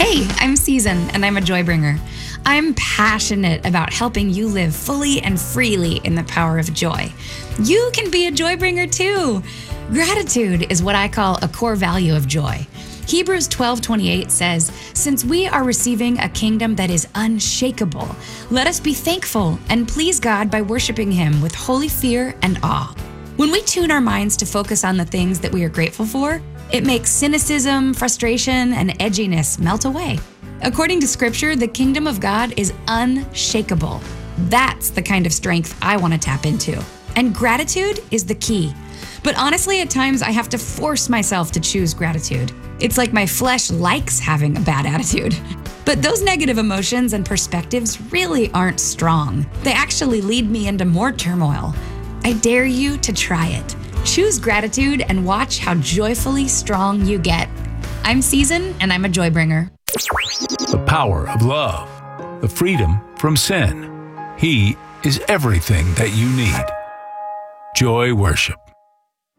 Hey, I'm Season, and I'm a joy bringer. I'm passionate about helping you live fully and freely in the power of joy. You can be a joy bringer too. Gratitude is what I call a core value of joy. Hebrews 12:28 says, "Since we are receiving a kingdom that is unshakable, let us be thankful and please God by worshiping Him with holy fear and awe." When we tune our minds to focus on the things that we are grateful for, it makes cynicism, frustration, and edginess melt away. According to Scripture, the kingdom of God is unshakable. That's the kind of strength I want to tap into. And gratitude is the key. But honestly, at times I have to force myself to choose gratitude. It's like my flesh likes having a bad attitude. But those negative emotions and perspectives really aren't strong. They actually lead me into more turmoil. I dare you to try it. Choose gratitude and watch how joyfully strong you get. I'm Season, and I'm a joy bringer. The power of love, the freedom from sin. He is everything that you need. Joy Worship.